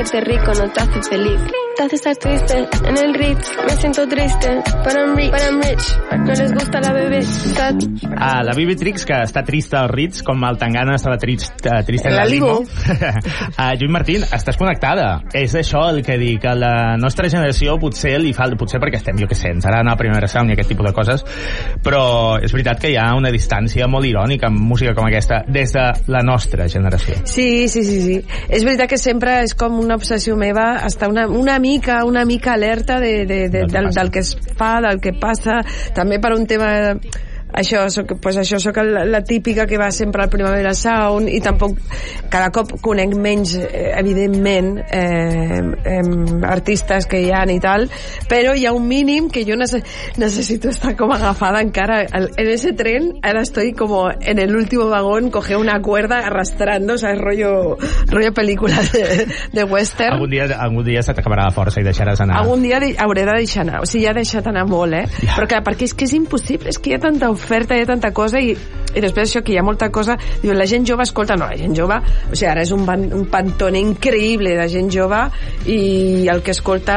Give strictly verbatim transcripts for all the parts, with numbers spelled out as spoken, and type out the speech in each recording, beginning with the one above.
Este rico no te hace feliz. Te hace estar triste en el Ritz. Me siento triste, but I'm rich. But I'm rich. No les gusta la bebé. Ah, la Bibi Trix, que està trista al Ritz, com el Tangana estava trist, uh, trist en la Limo. uh, Lluís Martín, estàs connectada. És això el que dic, que la nostra generació potser li falta, potser perquè estem, jo què sé, ens ara anar a primera sound i aquest tipus de coses, però és veritat que hi ha una distància molt irònica amb música com aquesta des de la nostra generació. Sí, sí, sí, sí. És veritat que sempre és com una obsessió meva estar una, una mica, una mica alerta de, de, de, del, del que es fa, del que passa, també per un tema això, soc, pues això soc la, la típica que va sempre al Primavera Sound i tampoc cada cop conec menys eh, evidentment eh, eh, artistes que hi ha i tal, però hi ha un mínim que jo nece necesito estar com agafada encara en ese tren. Ara estoy como en el último vagón, coger una cuerda arrastrando, o sea, rollo rollo pel·lícula de, de western. Algun dia, algun dia se t'acabarà la força i deixaràs anar. Algun dia de, hauré de deixar anar, o sigui, ja he deixat anar molt, eh? Ja. Però clar, perquè és que és impossible, és que hi ha tanta oferta, hi ha tanta cosa i, i després això que hi ha molta cosa, diuen, la gent jove escolta, no, la gent jove, o sigui, ara és un, ban, un pantone increïble de gent jove i el que escolta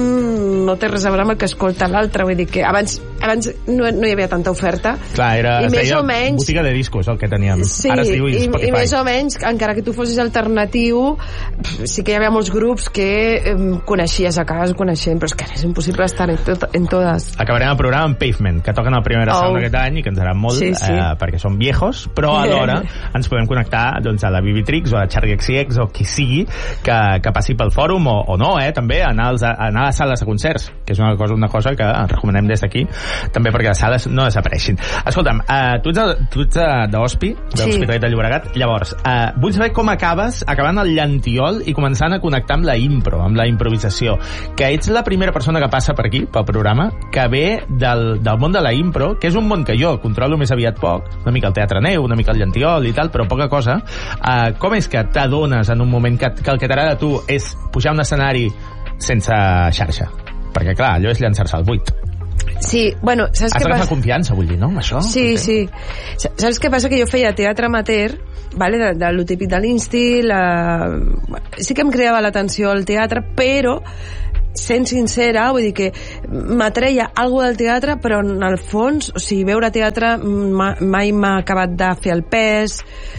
un no té res a veure amb el que escolta l'altre, vull dir que abans, abans no, no hi havia tanta oferta. Clar, era, i es més deia o menys, botiga de discos el que teníem. Sí, ara es diu i, Spotify. I més o menys, encara que tu fossis alternatiu, sí que hi havia molts grups que eh, coneixies, acabes coneixent, però és que ara és impossible estar en, tot, en totes. Acabarem el programa amb Pavement, que toquen el primer oh. sound d'aquest any i que ens agrada molt, sí, sí. Eh, perquè són viejos, però alhora ens podem connectar doncs, a la Bibi Trix o a Charlie X C X o qui sigui que, que passi pel fòrum o, o no, eh, també anar, als, anar a les sales de concerts, que és una cosa, una cosa que recomanem des d'aquí, també perquè les sales no desapareixin. Escolta'm, eh, tu ets, tu ets d'Hospi, de l'Hospitalet de Llobregat, llavors, eh, vull saber com acabes acabant el llantiol i començant a connectar amb la impro, amb la improvisació, que ets la primera persona que passa per aquí, pel programa, que ve del, del món de la impro, que és un món que jo controlo més aviat poc, una mica el teatre neu, una mica el llantiol i tal, però poca cosa. Uh, com és que t'adones en un moment que, que el que t'agrada a tu és pujar a un escenari sense xarxa? Perquè, clar, allò és llançar-se al buit. Sí, bueno, saps Has què d'agafar passa? confiança, vull dir, no? Això? Sí, sí. Saps què passa? Que jo feia teatre amateur, vale? de, de lo típic de l'Insti, la... sí que em cridava l'atenció al teatre, però sent sincera, vull dir que m'atreia alguna del teatre, però en el fons, o sigui, veure teatre mai m'ha acabat de fer el pes,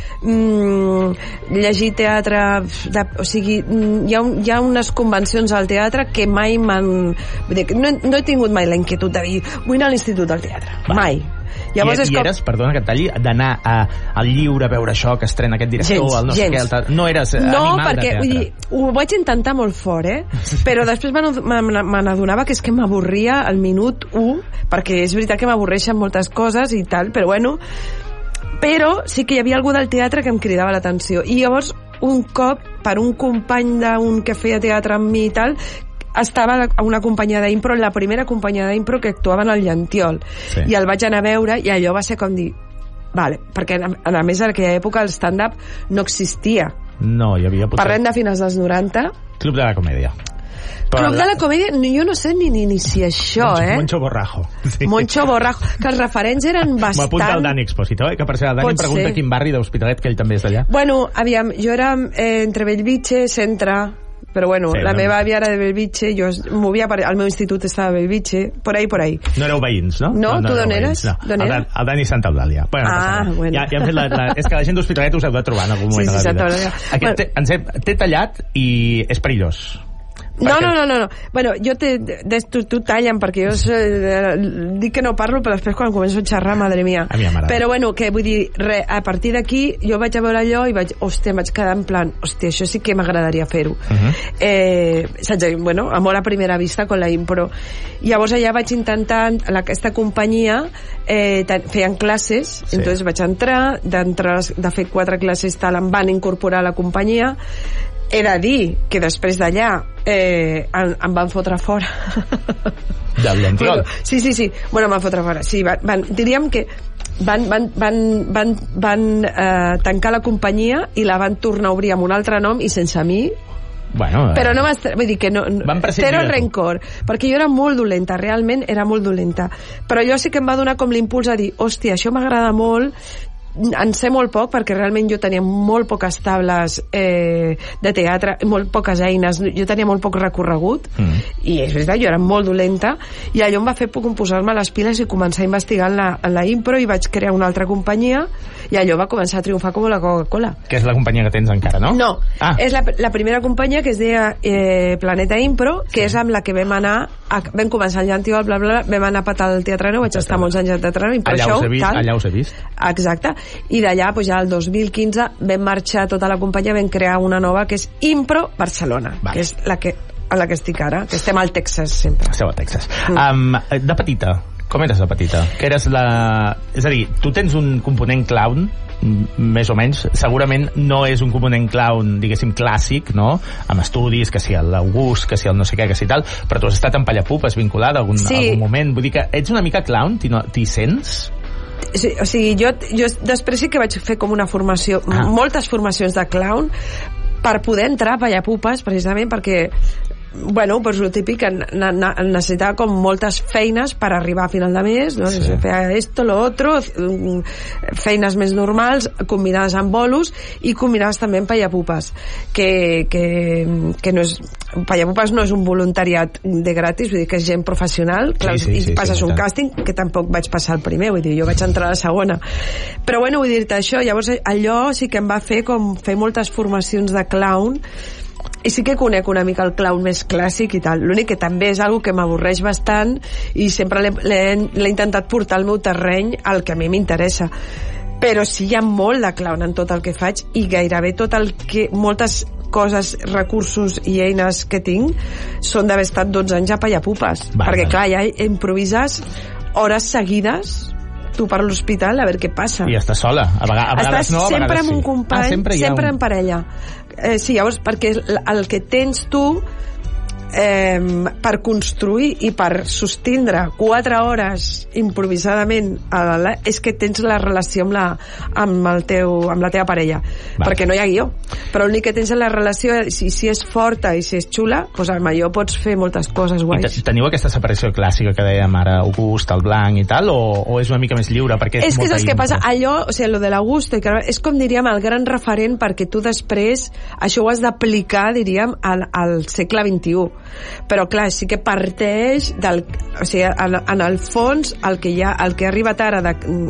mm, llegir teatre, de, o sigui, hi ha, un, hi ha unes convencions al teatre que mai m'han... Vull dir, no, no he tingut mai la inquietud de dir vull anar a l'Institut del Teatre, Va. mai. Llavors, I, i com... eres, perdona que et talli, d'anar al lliure a veure això que estrena aquest director, gens, el no sé què, el... no eres no, animal perquè, de teatre. Vull dir, ho vaig intentar molt fort, eh? Però després me n'adonava que és que m'avorria al minut u, perquè és veritat que m'avorreixen moltes coses i tal, però bueno, però sí que hi havia algú del teatre que em cridava l'atenció. I llavors, un cop, per un company d'un que feia teatre amb mi i tal, estava a una companyia d'impro, la primera companyia d'impro que actuava en el Llantiol, sí. I el vaig anar a veure i allò va ser com dir vale, perquè a, a més en aquella època el stand-up no existia, no, hi havia potser... parlem de finals dels noranta. Club de la Comèdia. Però Club la... de la Comèdia, jo no sé ni, ni, ni si això, Moncho, eh? Moncho Borrajo. Sí. Moncho Borrajo, que els referents eren bastant... M'apunta el Dani Exposito, eh? Que per cert, el Dani em pregunta quin barri d'Hospitalet, que ell també és d'allà. Bueno, aviam, jo era eh, entre Bellvitge, Centre... Però bueno, sí, la no. meva àvia era de Bellvitge, jo movia per... al meu institut estava a Bellvitge, por ahí, por ahí. No éreu veïns, no? No, no, no tu d'on eres? No. El, el Dani Santa Eulàlia. Bueno, ah, no bueno. Ja, ja hem fet la, la, és que la gent d'Hospitalet us heu de trobar en algun moment sí, sí, de la vida. Aquest bueno. té, ens he, té tallat i és perillós. No, no, no, no, no. Bueno, jo te, de, tu, tu tallen perquè jo eh, dic que no parlo, però després quan començo a xerrar, madre mia. A mi m'agrada. Però bueno, que vull dir, re, a partir d'aquí jo vaig a veure allò i vaig, hòstia, em vaig quedar en plan, hòstia, això sí que m'agradaria fer-ho. Uh -huh. eh, saps? Bueno, amor a primera vista con la impro. I llavors allà vaig intentar, en aquesta companyia eh, feien classes, sí. Entonces vaig entrar, d'entrar, de fer quatre classes tal, em van incorporar a la companyia. He de dir que després d'allà eh, em, em van fotre fora. Del Llantiol? Bueno, sí, sí, sí. Bueno, em van fotre fora. Sí, van, van, diríem que van, van, van, van, van eh, tancar la companyia i la van tornar a obrir amb un altre nom i sense mi. Bueno, però no m'has... Vull dir que no... Zero rencor. Perquè jo era molt dolenta, realment era molt dolenta. Però jo sí que em va donar com l'impuls a dir, hòstia, això m'agrada molt, en sé molt poc, perquè realment jo tenia molt poques taules eh, de teatre, molt poques eines, jo tenia molt poc recorregut, mm. i és veritat, jo era molt dolenta, i allò em va fer poc posar-me les piles i començar a investigar en la, en la impro, i vaig crear una altra companyia, i allò va començar a triomfar com la Coca-Cola. Que és la companyia que tens encara, no? No, ah. és la, la primera companyia que es deia eh, Planeta Impro, que sí. és amb la que vam anar, a, vam començar el Llantiol, bla, bla, bla, vam anar a petar al Teatre Nou, vaig estar molts anys al Teatre Nou, allà us he vist, tal. allà us he vist. Exacte, i d'allà, pues, ja el dos mil quinze vam marxar tota la companyia, vam crear una nova que és Impro Barcelona, vale. que és la que, a la que estic ara, que estem al Texas sempre. Esteu al Texas. Mm. Um, de petita, com eres de petita? Que eres la... És a dir, tu tens un component clown, més o menys, segurament no és un component clown, diguéssim, clàssic, no? Amb estudis, que si l'August, que si el no sé què, que si tal, però tu has estat en Pallapupes vinculada algun, sí. algun moment, vull dir que ets una mica clown, t'hi sents? Sí, o sigui, jo, jo després sí que vaig fer com una formació, ah. moltes formacions de clown, per poder entrar a Pallapupes, precisament perquè bueno, pues lo típic, necessitava com moltes feines per arribar a final de mes, no? Sí. Feia esto, lo otro, feines més normals, combinades amb bolos i combinades també amb Pallapupes, que, que, que no és... Pallapupes no és un voluntariat de gratis, vull dir que és gent professional, clar, sí, sí, sí, i passes sí, un càsting, que tampoc vaig passar el primer, vull dir, jo vaig entrar a la segona. Però bueno, vull dir-te això, llavors allò sí que em va fer com fer moltes formacions de clown, i sí que conec una mica el clown més clàssic i tal, l'únic que també és algo que m'avorreix bastant i sempre l'he intentat portar al meu terreny al que a mi m'interessa, però sí hi ha molt de clown en tot el que faig i gairebé tot el que moltes coses, recursos i eines que tinc són d'haver estat dotze anys a Pallapupes, vale, perquè clar, ja improvises hores seguides tu per l'hospital a veure què passa. I estàs sola, a vegades, a vegades no, a vegades sempre amb un sí. company, ah, sempre, sempre un... en parella. Eh, sí, llavors, perquè el que tens tu eh, per construir i per sostindre quatre hores improvisadament a la, és que tens la relació amb la, amb el teu, amb la teva parella, va. Perquè no hi ha guió, però l'únic que tens en la relació, si, si és forta i si és xula, doncs amb allò pots fer moltes coses guais. Teniu aquesta separació clàssica que dèiem ara, August, el blanc i tal, o, o és una mica més lliure? Perquè és, és que saps què passa? Allò, o sigui, lo de l'August és com diríem el gran referent, perquè tu després això ho has d'aplicar, diríem, al, al segle vint-i-u. Però clar, sí que parteix del, o sigui, en, en el fons el que, hi ha, el que ha arribat ara de,